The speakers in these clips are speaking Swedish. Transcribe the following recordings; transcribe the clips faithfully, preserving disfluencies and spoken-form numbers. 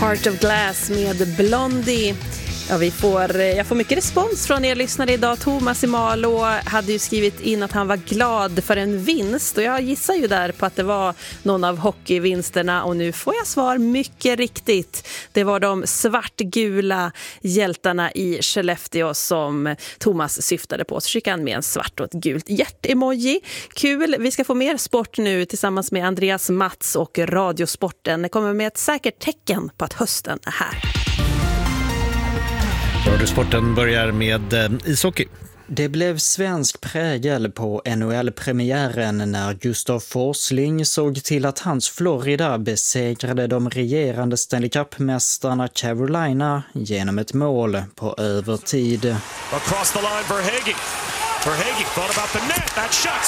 Heart of Glass med Blondie. Ja, vi får, jag får mycket respons från er lyssnare idag. Thomas i Malå hade ju skrivit in att han var glad för en vinst. Och jag gissar ju där på att det var någon av hockeyvinsterna. Och nu får jag svar mycket riktigt. Det var de svartgula hjältarna i Skellefteå som Thomas syftade på. Så skickade han med en svart och ett gult hjärt-emoji. Kul, vi ska få mer sport nu tillsammans med Andreas Mats och Radiosporten. Det kommer med ett säkert tecken på att hösten är här. Radiosporten börjar med eh, ishockey. Det blev svensk prägel på N H L-premiären när Gustav Forsling såg till att hans Florida besegrade de regerande Stanley Cup-mästarna Carolina genom ett mål på övertid. Across the line for Hagee. For Hagee thought about the net. That shot.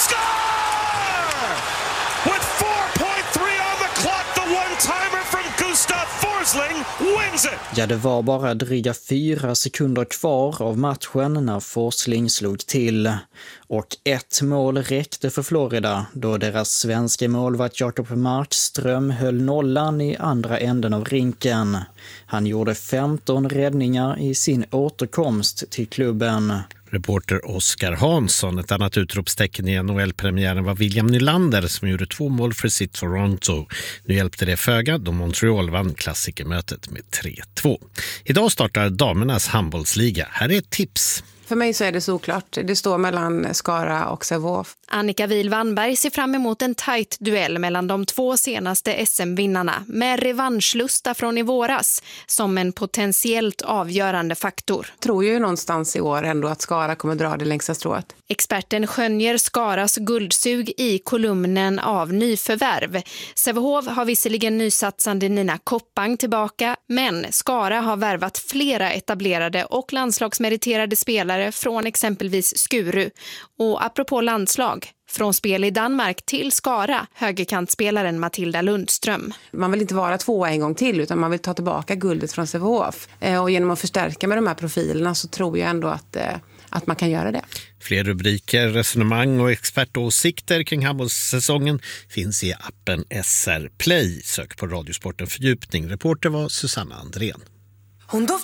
Score! With four point three on the clock, the one-timer from Gustav Forsling wins it! Ja, det var bara dryga fyra sekunder kvar av matchen när Forsling slog till. Och ett mål räckte för Florida då deras svenska målvakt Jakob Markström höll nollan i andra änden av rinken. Han gjorde femton räddningar i sin återkomst till klubben. Reporter Oskar Hansson. Ett annat utropstecken i N H L-premiären var William Nylander som gjorde två mål för sitt Toronto. Nu hjälpte det föga då Montreal vann klassikermötet med tre två. Idag startar damernas handbollsliga. Här är ett tips. För mig så är det såklart. Det står mellan Skara och Sävehof. Annika Wihl-Wannberg ser fram emot en tajt duell mellan de två senaste S M-vinnarna med revanschlusta från i våras som en potentiellt avgörande faktor. Jag tror ju någonstans i år ändå att Skara kommer dra det längsta strået. Experten skönjer Skaras guldsug i kolumnen av nyförvärv. Sävehof har visserligen nysatsande Nina Koppang tillbaka, men Skara har värvat flera etablerade och landslagsmeriterade spelare från exempelvis Skuru. Och apropå landslag, från spel i Danmark till Skara, högerkantspelaren Matilda Lundström. Man vill inte vara tvåa en gång till utan man vill ta tillbaka guldet från Sävehof. Och genom att förstärka med de här profilerna så tror jag ändå att, att man kan göra det. Fler rubriker, resonemang och expertåsikter kring handbollssäsongen finns i appen S R Play. Sök på Radiosporten fördjupning. Reporter var Susanna Andrén. Hon doftar